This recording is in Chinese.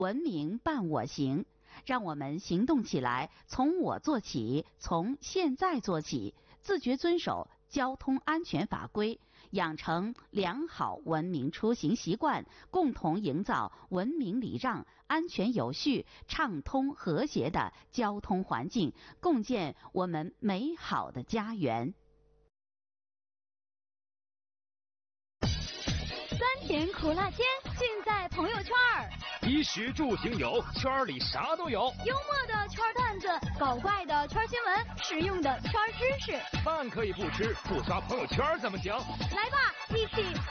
文明伴我行，让我们行动起来，从我做起，从现在做起，自觉遵守交通安全法规，养成良好文明出行习惯，共同营造文明礼让、安全有序、畅通和谐的交通环境，共建我们美好的家园。 酸甜苦辣鲜，尽在朋友圈儿。 衣食住行有，圈里啥都有。 幽默的圈段子，搞怪的圈新闻，实用的圈知识。 饭可以不吃，不刷朋友圈怎么行？ 来吧，一起